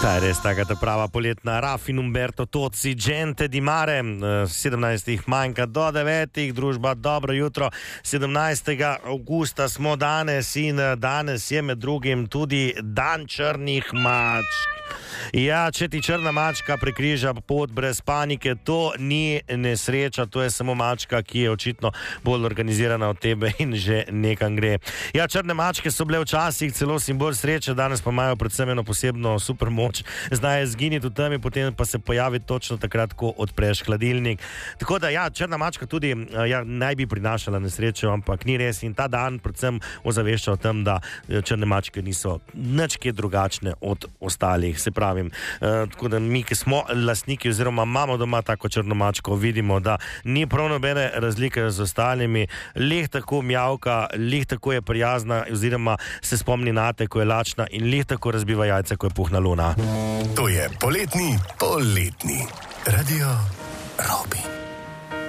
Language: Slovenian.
Ta je res taka ta prava poletna Raf in Umberto Tozzi, Gente di Mare, 17. manjka do 9. družba, dobro jutro, 17. avgusta smo danes in danes je med drugim tudi dan črnih mačk. Ja, če ti črna mačka prekriža pot brez panike, to ni nesreča, to je samo mačka, ki je očitno bolj organizirana od tebe in že nekam gre. Ja, črne mačke so bile včasih celo simbol sreče, danes pa imajo predvsem eno posebno super moč, znajo zginiti v temi, potem pa se pojavi točno takrat, ko odpreš hladilnik. Tako da ja, črna mačka tudi naj bi prinašala nesrečo, ampak ni res in ta dan predvsem ozavešča o tem, da črne mačke niso nič kaj drugačne od ostalih, se pravim. Tako da mi, ki smo lastniki oziroma imamo doma tako črno mačko, vidimo, da ni prav nobene razlike z ostalimi, lih tako mjavka, lih tako je prijazna oziroma se spomni nate, ko je lačna in lih tako razbiva jajce, ko je puhna luna. To je poletni Radio Robi.